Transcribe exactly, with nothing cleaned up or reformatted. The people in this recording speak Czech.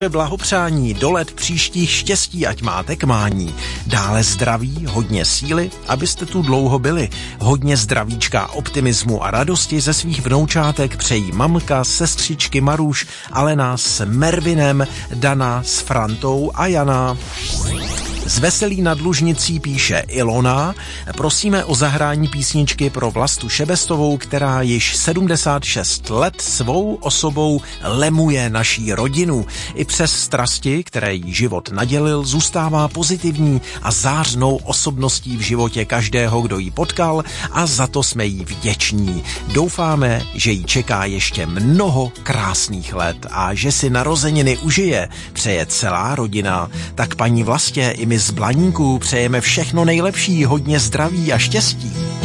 Blahopřání, do let příštích štěstí, ať máte k mání. Dále zdraví, hodně síly, abyste tu dlouho byli. Hodně zdravíčka, optimismu a radosti ze svých vnoučátek přejí mamka, sestřičky Maruš, Alena s Mervinem, Dana s Frantou a Jana. Z Veselí nad Lužnicí píše Ilona. Prosíme o zahrání písničky pro Vlastu Šebestovou, která již sedmdesát šest let svou osobou lemuje naší rodinu. I přes strasti, které jí život nadělil, zůstává pozitivní a zářnou osobností v životě každého, kdo ji potkal, a za to jsme jí vděční. Doufáme, že jí čeká ještě mnoho krásných let a že si narozeniny užije, přeje celá rodina. Tak paní Vlastě, i my z Blaníků přejeme všechno nejlepší, hodně zdraví a štěstí.